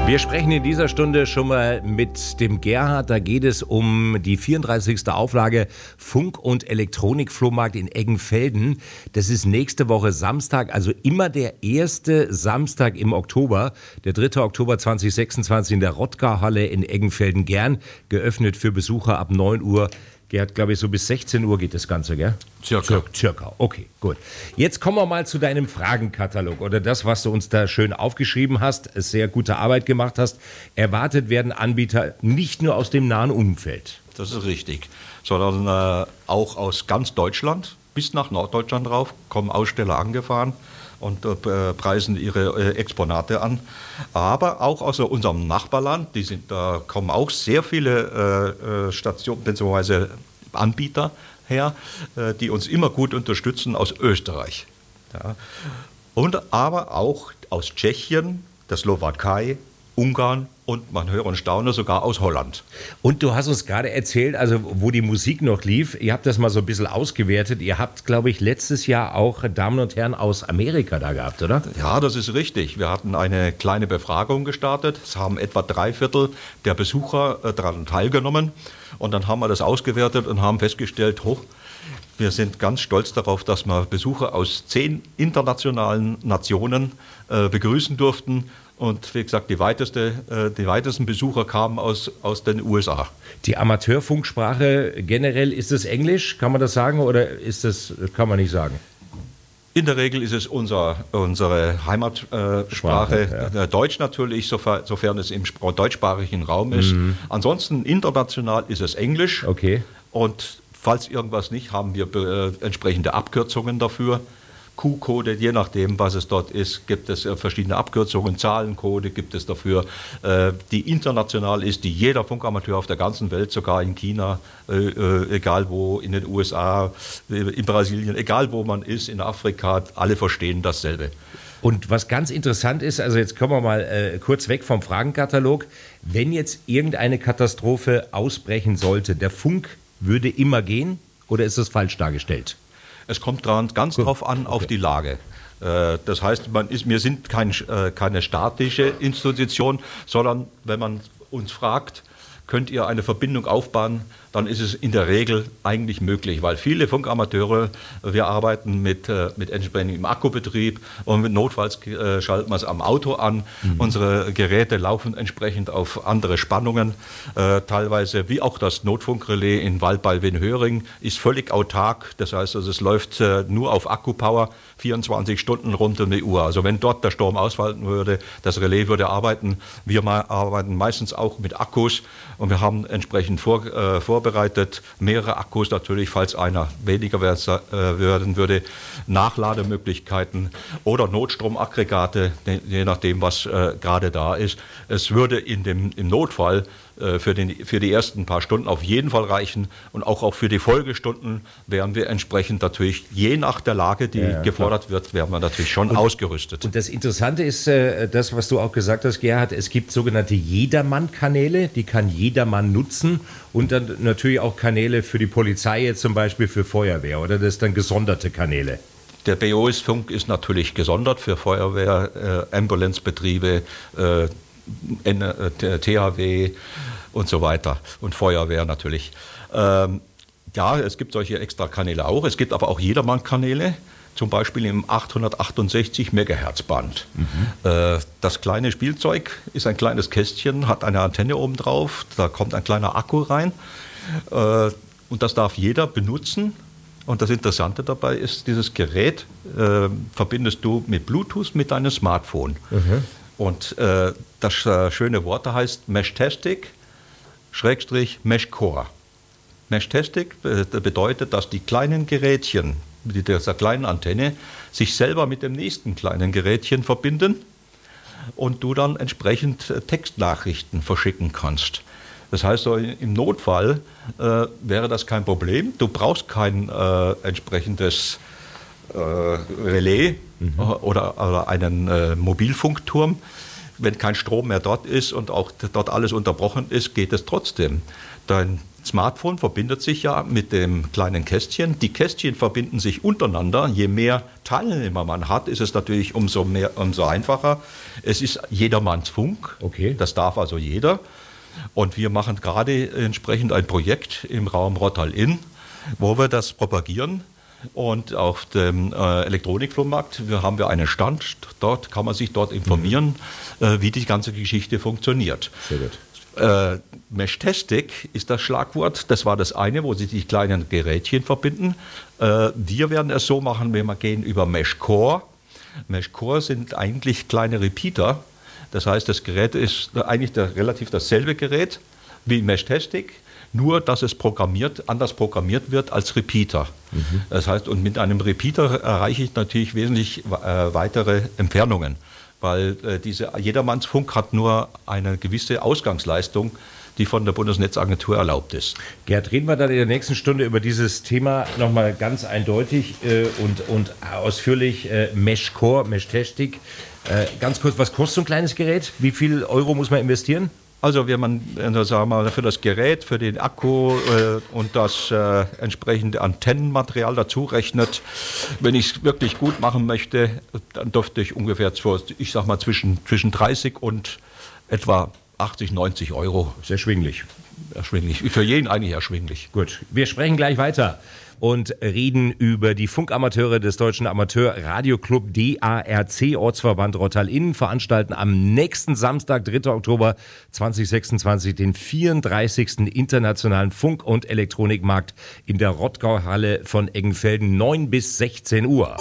Wir sprechen in dieser Stunde schon mal mit dem Gerhard. Da geht es um die 34. Auflage Funk- und Elektronik-Flohmarkt in Eggenfelden. Das ist nächste Woche Samstag, also immer der erste Samstag im Oktober. Der 3. Oktober 2026 in der Rottgar-Halle in Eggenfelden, gern geöffnet für Besucher ab 9 Uhr. Gerhard, glaube ich, so bis 16 Uhr geht das Ganze, gell? Circa. Okay, gut. Jetzt kommen wir mal zu deinem Fragenkatalog oder das, was du uns da schön aufgeschrieben hast, sehr gute Arbeit gemacht hast. Erwartet werden Anbieter nicht nur aus dem nahen Umfeld. Das ist richtig, sondern auch aus ganz Deutschland bis nach Norddeutschland drauf kommen Aussteller angefahren und preisen ihre Exponate an. Aber auch aus unserem Nachbarland, da kommen auch sehr viele Stationen bzw. Anbieter her, die uns immer gut unterstützen aus Österreich. Ja. Und aber auch aus Tschechien, der Slowakei, Ungarn und man höre und staune sogar aus Holland. Und du hast uns gerade erzählt, also wo die Musik noch lief, ihr habt das mal so ein bisschen ausgewertet. Ihr habt, glaube ich, letztes Jahr auch Damen und Herren aus Amerika da gehabt, oder? Ja, das ist richtig. Wir hatten eine kleine Befragung gestartet. Es haben etwa 3/4 der Besucher daran teilgenommen. Und dann haben wir das ausgewertet und haben festgestellt, wir sind ganz stolz darauf, dass wir Besucher aus 10 internationalen Nationen begrüßen durften. Und wie gesagt, die weitesten Besucher kamen aus den USA. Die Amateurfunksprache generell, ist es Englisch, kann man das sagen, oder kann man nicht sagen? In der Regel ist es unsere Heimatsprache, ja. Deutsch natürlich, sofern es im deutschsprachigen Raum ist. Mhm. Ansonsten international ist es Englisch. Okay. Und falls irgendwas nicht, haben wir entsprechende Abkürzungen dafür. Q-Code, je nachdem, was es dort ist, gibt es verschiedene Abkürzungen, Zahlencode gibt es dafür, die international ist, die jeder Funkamateur auf der ganzen Welt, sogar in China, egal wo, in den USA, in Brasilien, egal wo man ist, in Afrika, alle verstehen dasselbe. Und was ganz interessant ist, also jetzt kommen wir mal kurz weg vom Fragenkatalog, wenn jetzt irgendeine Katastrophe ausbrechen sollte, der Funk würde immer gehen oder ist das falsch dargestellt? Es kommt ganz drauf an, auf die Lage. Das heißt, wir sind keine statische Institution, sondern wenn man uns fragt, könnt ihr eine Verbindung aufbauen, dann ist es in der Regel eigentlich möglich, weil viele Funkamateure, wir arbeiten mit entsprechendem Akkubetrieb und mit notfalls schalten wir es am Auto an. Mhm. Unsere Geräte laufen entsprechend auf andere Spannungen. Teilweise, wie auch das Notfunkrelais in Waldball-Wenhöring, ist völlig autark. Das heißt, es läuft nur auf Akkupower 24 Stunden rund um die Uhr. Also wenn dort der Sturm ausfallen würde, das Relais würde arbeiten. Wir arbeiten meistens auch mit Akkus und wir haben entsprechend vorbereitet mehrere Akkus natürlich, falls einer weniger werden würde, Nachlademöglichkeiten oder Notstromaggregate, je nachdem, was gerade da ist. Es würde im Notfall für die ersten paar Stunden auf jeden Fall reichen und auch für die Folgestunden wären wir entsprechend natürlich, je nach der Lage, die gefordert wird, wären wir natürlich schon ausgerüstet. Und das Interessante ist, das, was du auch gesagt hast, Gerhard, es gibt sogenannte Jedermann-Kanäle, die kann jedermann nutzen und dann natürlich auch Kanäle für die Polizei, jetzt zum Beispiel für Feuerwehr, oder das sind dann gesonderte Kanäle? Der BOS-Funk ist natürlich gesondert für Feuerwehr, Ambulancebetriebe, THW und so weiter und Feuerwehr natürlich. Ja, es gibt solche Extrakanäle auch. Es gibt aber auch Jedermann-Kanäle, zum Beispiel im 868 MHz Band. Mhm. Das kleine Spielzeug ist ein kleines Kästchen, hat eine Antenne oben drauf, da kommt ein kleiner Akku rein und das darf jeder benutzen. Und das Interessante dabei ist, dieses Gerät verbindest du mit Bluetooth mit deinem Smartphone. Mhm. Und das schöne Wort da heißt Meshtastic / Meshcore. Meshtastic bedeutet, dass die kleinen Gerätchen mit dieser kleinen Antenne sich selber mit dem nächsten kleinen Gerätchen verbinden und du dann entsprechend Textnachrichten verschicken kannst. Das heißt, im Notfall wäre das kein Problem. Du brauchst kein entsprechendes Relais oder einen Mobilfunkturm. Wenn kein Strom mehr dort ist und auch dort alles unterbrochen ist, geht es trotzdem. Dein Smartphone verbindet sich ja mit dem kleinen Kästchen. Die Kästchen verbinden sich untereinander. Je mehr Teilnehmer man hat, ist es natürlich umso einfacher. Es ist jedermanns Funk. Okay. Das darf also jeder. Und wir machen gerade entsprechend ein Projekt im Raum Rottal-Inn, wo wir das propagieren. Und auf dem Elektronikflohmarkt haben wir einen Stand. Dort kann man sich dort informieren, wie die ganze Geschichte funktioniert. Sehr gut. Mesh-Testing ist das Schlagwort. Das war das eine, wo sich die kleinen Gerätchen verbinden. Wir werden es so machen, wenn wir gehen über Mesh-Core. Mesh-Core sind eigentlich kleine Repeater. Das heißt, das Gerät ist eigentlich relativ dasselbe Gerät wie Mesh-Testing, nur dass es anders programmiert wird als Repeater. Das heißt, und mit einem Repeater erreiche ich natürlich wesentlich weitere Entfernungen, weil Jedermannsfunk hat nur eine gewisse Ausgangsleistung, die von der Bundesnetzagentur erlaubt ist. Gerd, reden wir dann in der nächsten Stunde über dieses Thema nochmal ganz eindeutig und ausführlich. Mesh-Core, Mesh-Testing. Ganz kurz, was kostet so ein kleines Gerät? Wie viel Euro muss man investieren? Also wenn man sagen wir mal, für das Gerät, für den Akku und das entsprechende Antennenmaterial dazu rechnet, wenn ich es wirklich gut machen möchte, dann dürfte ich ungefähr zwischen 30 und etwa 80, 90 Euro. Sehr erschwinglich. Erschwinglich. Für jeden eigentlich erschwinglich. Gut, wir sprechen gleich weiter und reden über die Funkamateure des Deutschen Amateur-Radio-Club DARC, Ortsverband Rottal-Inn, veranstalten am nächsten Samstag, 3. Oktober 2026, den 34. Internationalen Funk- und Elektronikmarkt in der Rottgau-Halle von Eggenfelden, 9 bis 16 Uhr.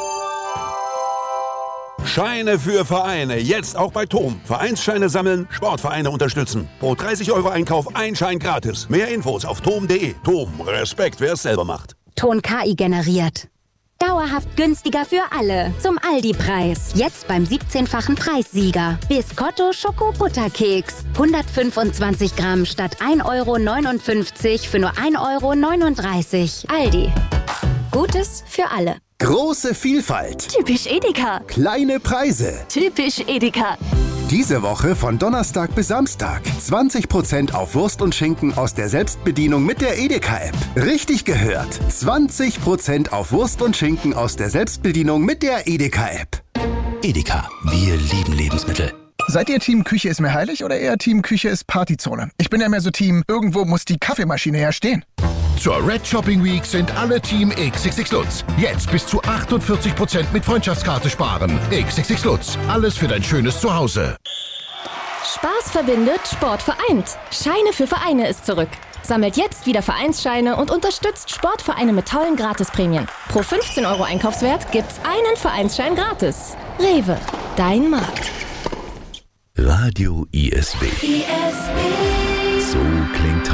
Scheine für Vereine, jetzt auch bei TOM. Vereinsscheine sammeln, Sportvereine unterstützen. Pro 30 Euro Einkauf ein Schein gratis. Mehr Infos auf tom.de. TOM, Respekt, wer es selber macht. Ton KI generiert. Dauerhaft günstiger für alle. Zum Aldi-Preis. Jetzt beim 17-fachen Preissieger. Biscotto Schoko-Butterkeks. 125 Gramm statt 1,59 € für nur 1,39 €. Aldi. Gutes für alle. Große Vielfalt. Typisch Edeka. Kleine Preise. Typisch Edeka. Diese Woche von Donnerstag bis Samstag. 20% auf Wurst und Schinken aus der Selbstbedienung mit der Edeka-App. Richtig gehört. 20% auf Wurst und Schinken aus der Selbstbedienung mit der Edeka-App. Edeka, wir lieben Lebensmittel. Seid ihr Team Küche ist mir heilig oder eher Team Küche ist Partyzone? Ich bin ja mehr so Team, irgendwo muss die Kaffeemaschine ja stehen. Zur Red Shopping Week sind alle Team XXX Lutz. Jetzt bis zu 48% mit Freundschaftskarte sparen. XXX Lutz, alles für dein schönes Zuhause. Spaß verbindet, Sport vereint. Scheine für Vereine ist zurück. Sammelt jetzt wieder Vereinsscheine und unterstützt Sportvereine mit tollen Gratisprämien. Pro 15 € Einkaufswert gibt's einen Vereinsschein gratis. Rewe, dein Markt. Radio ISB. So klingt